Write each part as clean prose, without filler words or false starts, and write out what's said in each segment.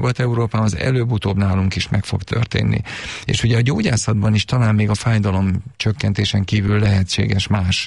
Európában az előbb-utóbb nálunk is meg fog történni. És ugye a gyógyászatban is talán még a fájdalom csökkentésen kívül lehetséges más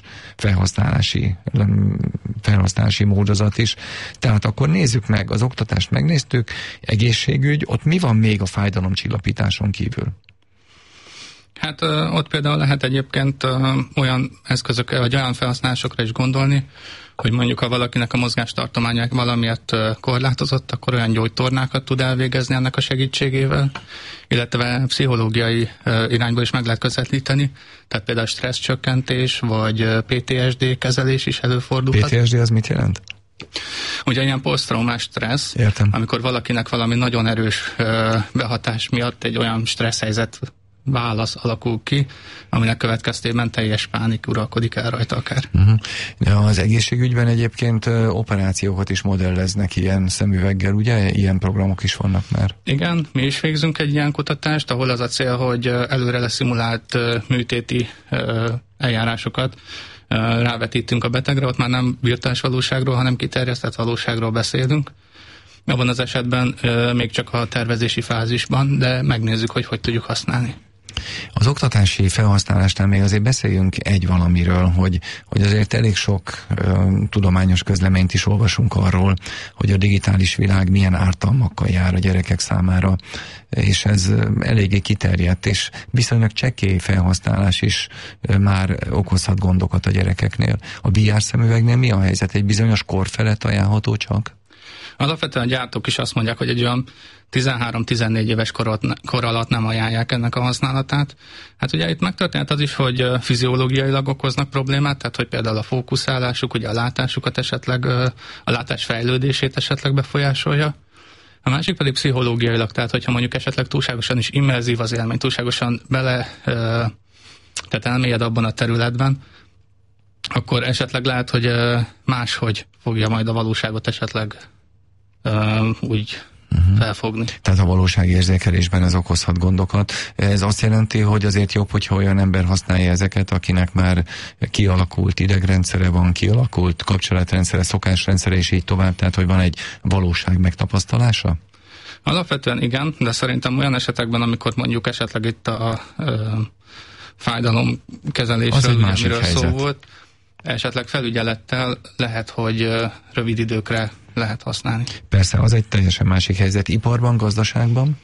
felhasználási módozat is. Tehát akkor nézzük meg, az oktatást megnéztük, egészségügy, ott mi van még a fájdalomcsillapításon kívül? Hát ott például lehet egyébként olyan eszközökre, vagy olyan felhasználásokra is gondolni, hogy mondjuk ha valakinek a mozgástartománya valamiért korlátozott, akkor olyan gyógytornákat tud elvégezni ennek a segítségével, illetve pszichológiai irányból is meg lehet közelíteni, tehát például stresszcsökkentés, vagy PTSD kezelés is előfordulhat. PTSD az mit jelent? Ugye ilyen posztraumás stressz, értem, amikor valakinek valami nagyon erős behatás miatt egy olyan stressz helyzet válasz alakul ki, aminek következtében teljes pánik uralkodik el rajta akár. Az egészségügyben egyébként operációkat is modelleznek ilyen szemüveggel, ugye? Ilyen programok is vannak már. Igen, mi is végzünk egy ilyen kutatást, ahol az a cél, hogy előre leszimulált műtéti eljárásokat rávetítünk a betegre, ott már nem virtuális valóságról, hanem kiterjesztett valóságról beszélünk. Abban az esetben még csak a tervezési fázisban, de megnézzük, hogy tudjuk használni. Az oktatási felhasználásnál még azért beszéljünk egy valamiről, hogy azért elég sok tudományos közleményt is olvasunk arról, hogy a digitális világ milyen ártalmakkal jár a gyerekek számára, és ez eléggé kiterjedt, és viszonylag csekély felhasználás is már okozhat gondokat a gyerekeknél. A VR szemüvegnél mi a helyzet? Egy bizonyos kor felett ajánlható csak? Alapvetően a gyártók is azt mondják, hogy egy olyan 13-14 éves kor alatt nem ajánlják ennek a használatát. Hát ugye itt megtörténhet az is, hogy fiziológiailag okoznak problémát, tehát hogy például a fókuszálásuk, ugye a látásukat esetleg, a látás fejlődését esetleg befolyásolja. A másik pedig pszichológiailag, tehát hogyha mondjuk esetleg túlságosan is immerzív az élmény, túlságosan tehát elmélyed abban a területben, akkor esetleg lehet, hogy máshogy fogja majd a valóságot esetleg úgy felfogni. Tehát a valóságérzékelésben ez okozhat gondokat. Ez azt jelenti, hogy azért jobb, hogyha olyan ember használja ezeket, akinek már kialakult idegrendszere van, kialakult kapcsolatrendszere, szokásrendszere, és így tovább, tehát hogy van egy valóság megtapasztalása? Alapvetően igen, de szerintem olyan esetekben, amikor mondjuk esetleg itt a fájdalomkezelésről, amiről szó volt, esetleg felügyelettel lehet, hogy rövid időkre lehet használni. Persze, az egy teljesen másik helyzet. Iparban, gazdaságban?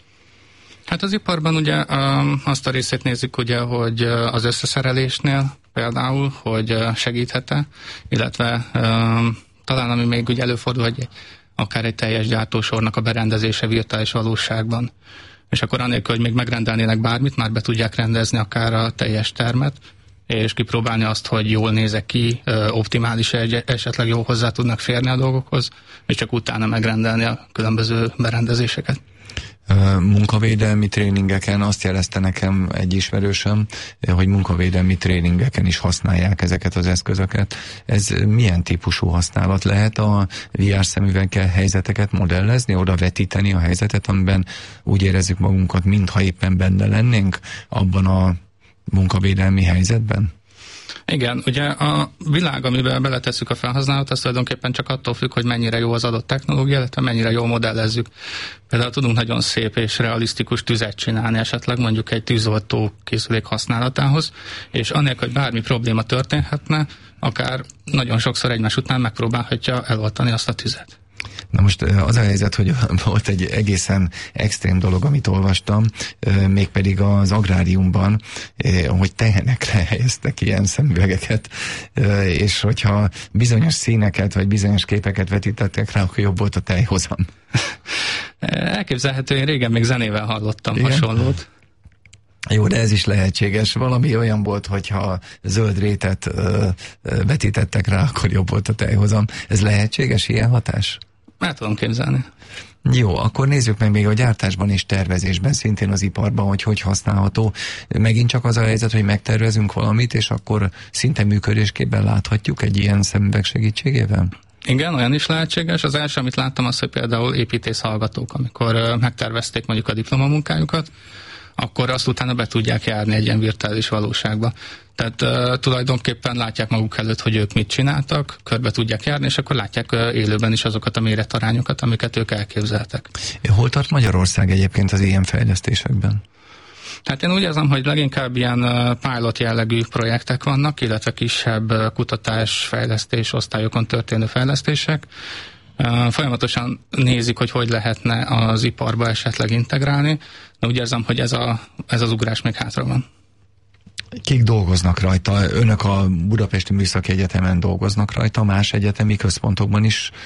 Hát az iparban ugye azt a részét nézzük, ugye, hogy az összeszerelésnél például, hogy segíthet-e, illetve talán ami még ugye előfordul, hogy akár egy teljes gyártósornak a berendezése virtuális valóságban. És akkor anélkül, hogy még megrendelnének bármit, már be tudják rendezni akár a teljes termet, és kipróbálni azt, hogy jól nézek ki, optimális, esetleg jól hozzá tudnak férni a dolgokhoz, és csak utána megrendelni a különböző berendezéseket. Munkavédelmi tréningeken azt jelezte nekem egy ismerősöm, hogy munkavédelmi tréningeken is használják ezeket az eszközöket. Ez milyen típusú használat lehet? A VR szemüveggel helyzeteket modellezni, oda vetíteni a helyzetet, amiben úgy érezzük magunkat, mintha éppen benne lennénk abban a munkavédelmi helyzetben? Igen, ugye a világ, amiben beletesszük a felhasználatot, az tulajdonképpen csak attól függ, hogy mennyire jó az adott technológia, illetve mennyire jól modellezzük. Például tudunk nagyon szép és realisztikus tüzet csinálni, esetleg mondjuk egy tűzoltó készülék használatához, és annélkül, hogy bármi probléma történhetne, akár nagyon sokszor egymás után megpróbálhatja eloltani azt a tüzet. Na most az a helyzet, hogy volt egy egészen extrém dolog, amit olvastam, mégpedig az agráriumban, hogy tehenekre helyeztek ilyen szemüvegeket, és hogyha bizonyos színeket, vagy bizonyos képeket vetítettek rá, akkor jobb volt a tejhozam. Elképzelhető, én régen még zenével hallottam hasonlót. Jó, de ez is lehetséges. Valami olyan volt, hogyha zöld rétet vetítettek rá, akkor jobb volt a tejhozam. Ez lehetséges ilyen hatás? Meg tudom képzelni. Jó, akkor nézzük meg még a gyártásban és tervezésben, szintén az iparban, hogy használható. Megint csak az a helyzet, hogy megtervezünk valamit, és akkor szinte működésképpen láthatjuk egy ilyen szemüveg segítségével? Igen, olyan is lehetséges. Az első, amit láttam, az, hogy például építész hallgatók, amikor megtervezték mondjuk a diplomamunkájukat, akkor azt utána be tudják járni egy ilyen virtuális valóságba. Tehát tulajdonképpen látják maguk előtt, hogy ők mit csináltak, körbe tudják járni, és akkor látják élőben is azokat a méretarányokat, amiket ők elképzeltek. Hol tart Magyarország egyébként az ilyen fejlesztésekben? Hát én úgy érzem, hogy leginkább ilyen pilot jellegű projektek vannak, illetve kisebb kutatás, fejlesztés, osztályokon történő fejlesztések. Folyamatosan nézik, hogy lehetne az iparba esetleg integrálni, de úgy érzem, hogy ez az ugrás még hátra van. Kik dolgoznak rajta? Önök a Budapesti Műszaki Egyetemen dolgoznak rajta, más egyetemi központokban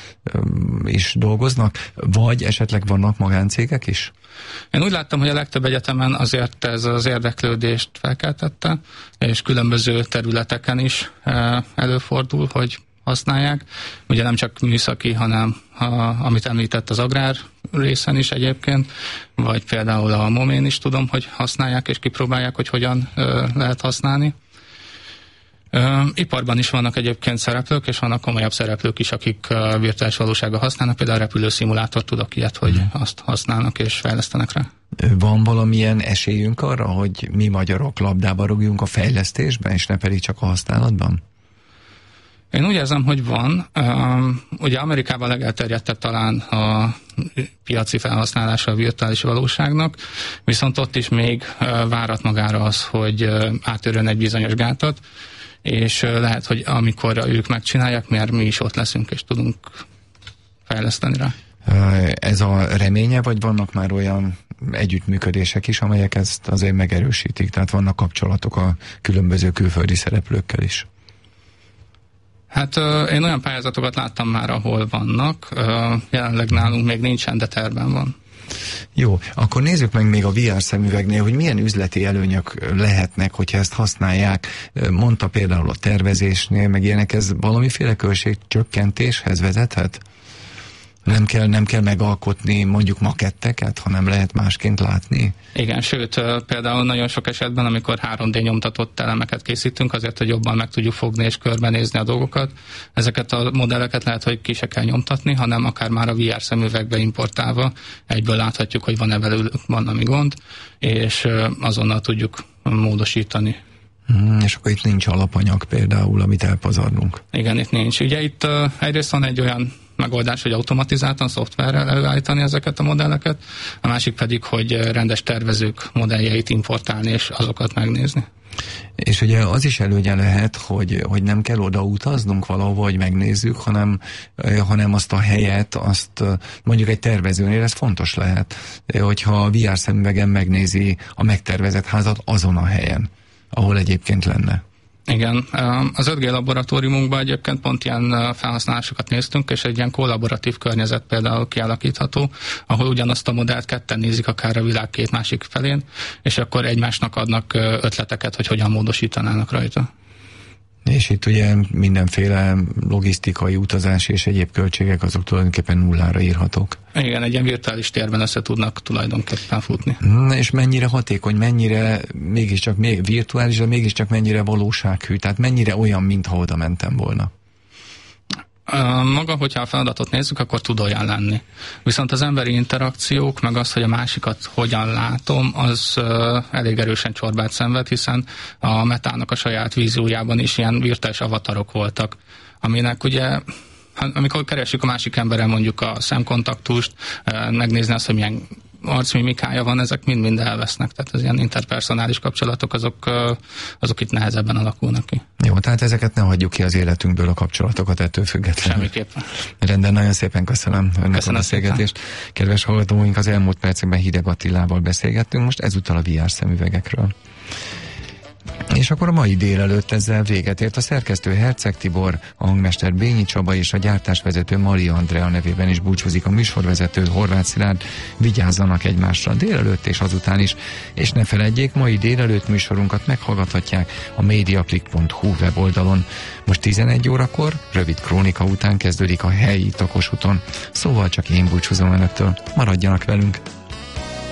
is dolgoznak, vagy esetleg vannak magáncégek is? Én úgy láttam, hogy a legtöbb egyetemen azért ez az érdeklődést felkeltette, és különböző területeken is előfordul, hogy használják. Ugye nem csak műszaki, hanem amit említett az agrár részen is egyébként, vagy például a MOMÉN is tudom, hogy használják és kipróbálják, hogy hogyan lehet használni. Iparban is vannak egyébként szereplők, és vannak komolyabb szereplők is, akik virtuális valóságban használnak, például a repülőszimulátor tudok ilyet, hogy azt használnak és fejlesztenek rá. Van valamilyen esélyünk arra, hogy mi magyarok labdába rúgjunk a fejlesztésben, és ne pedig csak a használatban? Én úgy érzem, hogy van. Ugye Amerikában legelterjedtebb talán a piaci felhasználása a virtuális valóságnak, viszont ott is még várat magára az, hogy átörjön egy bizonyos gátat, és lehet, hogy amikor ők megcsinálják, mert mi is ott leszünk, és tudunk fejleszteni rá. Ez a reménye, vagy vannak már olyan együttműködések is, amelyek ezt azért megerősítik? Tehát vannak kapcsolatok a különböző külföldi szereplőkkel is? Hát én olyan pályázatokat láttam már, ahol vannak. Jelenleg nálunk még nincsen, de tervben van. Jó, akkor nézzük meg még a VR szemüvegnél, hogy milyen üzleti előnyök lehetnek, hogyha ezt használják. Mondta például a tervezésnél, meg ilyenek, ez valamiféle költségcsökkentéshez vezethet? Nem kell megalkotni mondjuk maketteket, hanem lehet másként látni? Igen, sőt, például nagyon sok esetben, amikor 3D nyomtatott elemeket készítünk, azért, hogy jobban meg tudjuk fogni és körbenézni a dolgokat, ezeket a modelleket lehet, hogy ki se kell nyomtatni, hanem akár már a VR szemüvegbe importálva egyből láthatjuk, hogy van-e velük valami gond, és azonnal tudjuk módosítani. És akkor itt nincs alapanyag például, amit elpazarlunk. Igen, itt nincs. Ugye itt egyrészt van egy olyan megoldás, hogy automatizáltan szoftverrel előállítani ezeket a modelleket, a másik pedig, hogy rendes tervezők modelljeit importálni és azokat megnézni. És ugye az is előnye lehet, hogy nem kell oda utaznunk valahova, hogy megnézzük, hanem azt a helyet, azt mondjuk egy tervezőnél ez fontos lehet, hogyha a VR szemüvegen megnézi a megtervezett házat azon a helyen, ahol egyébként lenne. Igen, az 5G laboratóriumunkban egyébként pont ilyen felhasználásokat néztünk, és egy ilyen kollaboratív környezet például kialakítható, ahol ugyanazt a modellt ketten nézik akár a világ két másik felén, és akkor egymásnak adnak ötleteket, hogy hogyan módosítanának rajta. És itt ugye mindenféle logisztikai, utazási és egyéb költségek azok tulajdonképpen nullára írhatók. Igen, egy ilyen virtuális térben össze tudnak tulajdonképpen futni. És mennyire hatékony, mennyire mégiscsak virtuális, de mégiscsak mennyire valósághű, tehát mennyire olyan, mintha oda mentem volna? Maga, hogyha a feladatot nézzük, akkor tud olyan lenni. Viszont az emberi interakciók, meg az, hogy a másikat hogyan látom, az elég erősen csorbát szenved, hiszen a Metának a saját víziójában is ilyen virtuális avatarok voltak, aminek ugye, amikor keresjük a másik emberrel mondjuk a szemkontaktust, megnézni azt, hogy milyen arcmimikája van, ezek mind-mind elvesznek. Tehát az ilyen interpersonális kapcsolatok, azok itt nehezebben alakulnak ki. Jó, tehát ezeket ne hagyjuk ki az életünkből, a kapcsolatokat ettől függetlenül. Semmiképpen. Rendben, nagyon szépen köszönöm önnek a beszélgetést. Kedves hallgatóink, az elmúlt percekben Hideg Attilával beszélgettünk, most ezúttal a VR szemüvegekről. És akkor a mai délelőtt ezzel véget ért. A szerkesztő Herceg Tibor, a hangmester Bényi Csaba és a gyártásvezető Maria Andrea nevében is búcsúzik a műsorvezető Horváth Szilárd. Vigyázzanak egymásra délelőtt és azután is, és ne feledjék, mai délelőtt műsorunkat meghallgathatják a mediaclick.hu weboldalon. Most 11 órakor, rövid krónika után kezdődik a helyi Takos úton, szóval csak én búcsúzom önöktől. Maradjanak velünk!